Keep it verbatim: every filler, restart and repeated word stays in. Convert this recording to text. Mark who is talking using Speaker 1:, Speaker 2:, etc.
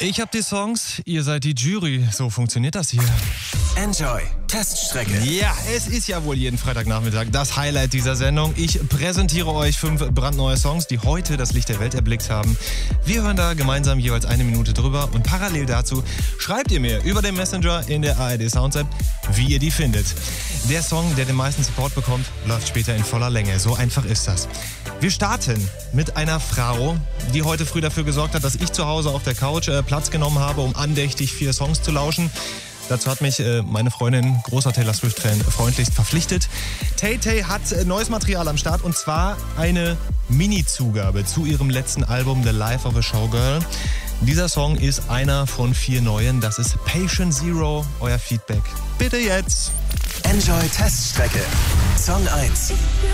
Speaker 1: Ich habe die Songs, ihr seid die Jury. So funktioniert das hier.
Speaker 2: Enjoy Teststrecke.
Speaker 1: Ja, es ist ja wohl jeden Freitagnachmittag das Highlight dieser Sendung. Ich präsentiere euch fünf brandneue Songs, die heute das Licht der Welt erblickt haben. Wir hören da gemeinsam jeweils eine Minute drüber und parallel dazu schreibt ihr mir über den Messenger in der A R D Sounds App, wie ihr die findet. Der Song, der den meisten Support bekommt, läuft später in voller Länge. So einfach ist das. Wir starten mit einer Frau, die heute früh dafür gesorgt hat, dass ich zu Hause auf der Couch äh, Platz genommen habe, um andächtig vier Songs zu lauschen. Dazu hat mich äh, meine Freundin, großer Taylor Swift-Fan, freundlichst verpflichtet. Tay Tay hat äh, neues Material am Start und zwar eine Mini-Zugabe zu ihrem letzten Album The Life of a Showgirl. Dieser Song ist einer von vier neuen. Das ist Patient Zero. Euer Feedback bitte jetzt.
Speaker 2: Enjoy Teststrecke. Song eins.